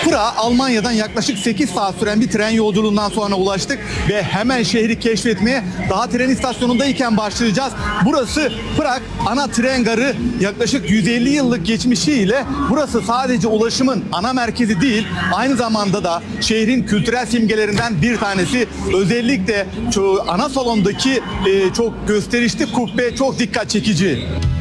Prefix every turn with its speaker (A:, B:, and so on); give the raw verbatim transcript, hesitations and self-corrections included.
A: Prag'a Almanya'dan yaklaşık sekiz saat süren bir tren yolculuğundan sonra ulaştık ve hemen şehri keşfetmeye daha tren istasyonundayken başlayacağız. Burası Prag ana tren garı. Yaklaşık yüz elli yıllık geçmişiyle burası sadece ulaşımın ana merkezi değil, aynı zamanda da şehrin kültürel simgelerinden bir tanesi. Özellikle şu ana salondaki e, çok gösterişli kubbe çok dikkat çekici.